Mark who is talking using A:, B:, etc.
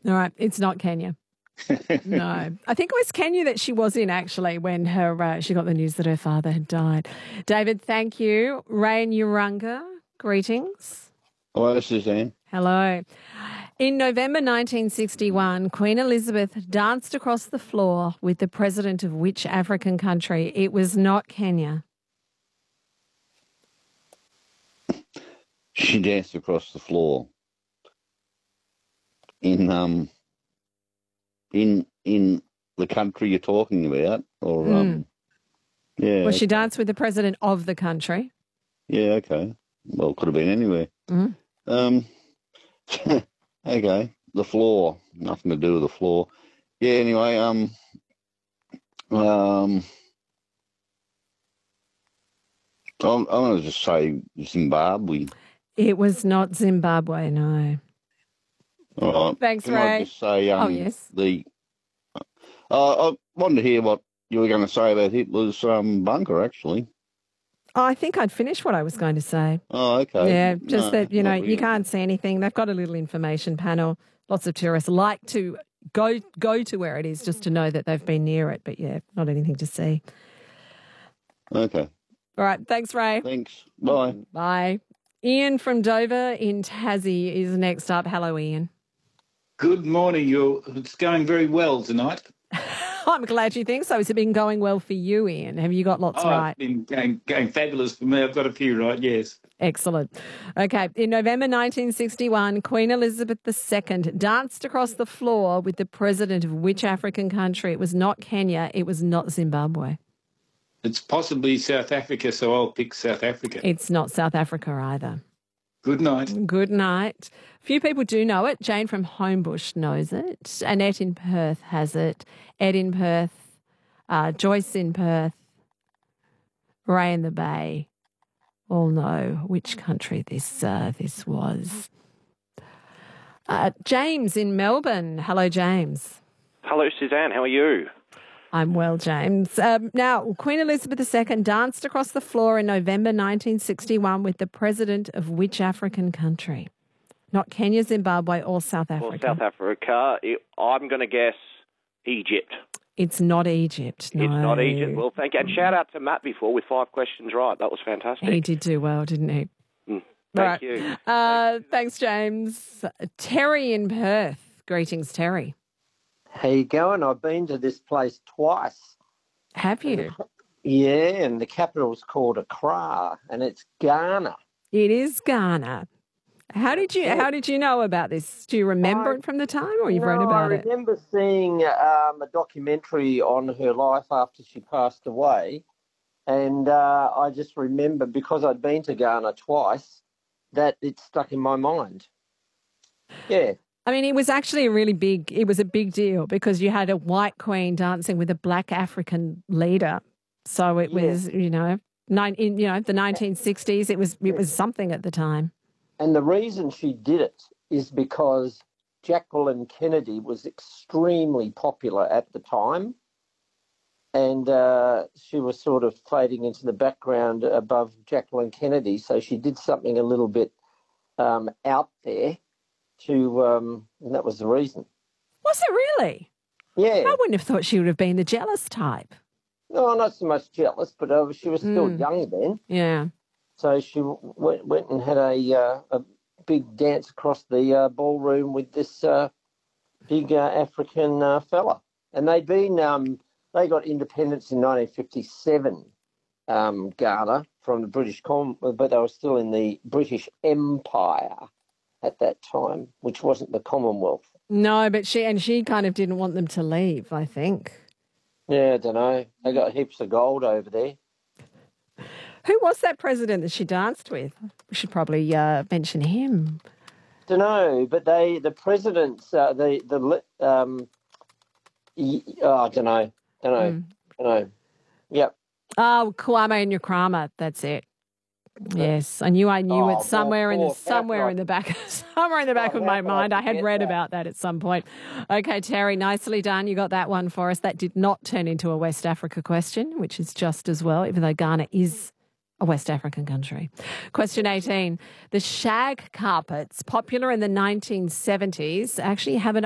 A: All right, it's not Kenya. No. I think it was Kenya that she was in, actually, when she got the news that her father had died. David, thank you. Ray and Urunga, greetings.
B: Hello, Suzanne.
A: Hello. In November 1961, Queen Elizabeth danced across the floor with the president of which African country? It was not Kenya.
B: She danced across the floor in the country you're talking about, or yeah.
A: Well, she danced with the president of the country.
B: Yeah, okay. Well, it could have been anywhere. Okay, the floor, nothing to do with the floor. Yeah. Anyway, I'm going to just say Zimbabwe.
A: It was not Zimbabwe, no.
B: All right.
A: Thanks,
B: Can
A: Ray.
B: I just say,
A: yes.
B: I wanted to hear what you were going to say about Hitler's bunker, actually.
A: I think I'd finished what I was going to say.
B: Oh, okay.
A: Yeah, just that,
B: not really.
A: you can't see anything. They've got a little information panel. Lots of tourists like to go to where it is just to know that they've been near it. But, yeah, not anything to see.
B: Okay.
A: All right. Thanks, Ray.
B: Thanks. Bye.
A: Bye. Ian from Dover in Tassie is next up. Hello, Ian.
C: Good morning. It's going very well tonight.
A: I'm glad you think so. Has it been going well for you, Ian? Have you got lots right?
C: It's been going fabulous for me. I've got a few right, yes.
A: Excellent. Okay. In November 1961, Queen Elizabeth II danced across the floor with the president of which African country? It was not Kenya. It was not Zimbabwe.
C: It's possibly South Africa, so I'll pick South Africa.
A: It's not South Africa either.
C: Good night.
A: Good night. Few people do know it. Jane from Homebush knows it. Annette in Perth has it. Ed in Perth. Joyce in Perth. Ray in the Bay. All know which country this was. James in Melbourne. Hello, James.
D: Hello, Suzanne. How are you?
A: I'm well, James. Now, Queen Elizabeth II danced across the floor in November 1961 with the president of which African country? Not Kenya, Zimbabwe, or South Africa?
D: Well, South Africa. I'm going to guess Egypt.
A: It's not Egypt, no.
D: It's not Egypt. Well, thank you. And shout out to Matt before with 5 questions right. That was fantastic.
A: He did do well, didn't he?
D: Thank you.
A: Thanks, James. Terry in Perth. Greetings, Terry.
E: How you going? I've been to this place twice.
A: Have you?
E: Yeah, and the capital's called Accra, and it's Ghana.
A: It is Ghana. How did you know about this? Do you remember it from the time, or you've read about it?
E: I remember seeing a documentary on her life after she passed away, and I just remember, because I'd been to Ghana twice, that it stuck in my mind. Yeah.
A: I mean, it was actually it was a big deal because you had a white queen dancing with a black African leader. So it was, the 1960s, it was something at the time.
E: And the reason she did it is because Jacqueline Kennedy was extremely popular at the time. And she was sort of fading into the background above Jacqueline Kennedy. So she did something a little bit out there. And that was the reason.
A: Was it really?
E: Yeah.
A: I wouldn't have thought she would have been the jealous type.
E: No, not so much jealous, but she was still young then.
A: Yeah.
E: So she went and had a big dance across the ballroom with this big African fella. And they'd been, they got independence in 1957, Ghana, from the British but they were still in the British Empire at that time, which wasn't the Commonwealth.
A: No, but she kind of didn't want them to leave, I think.
E: Yeah, I don't know. They got heaps of gold over there.
A: Who was that president that she danced with? We should probably mention him.
E: Don't know, but the presidents, I don't know. Yep.
A: Oh, Kwame Nkrumah, that's it. Yes, I knew it somewhere in the back of my mind. I had read about that at some point. Okay, Terry, nicely done. You got that one for us. That did not turn into a West Africa question, which is just as well, even though Ghana is a West African country. Question 18. The shag carpets, popular in the 1970s, actually have an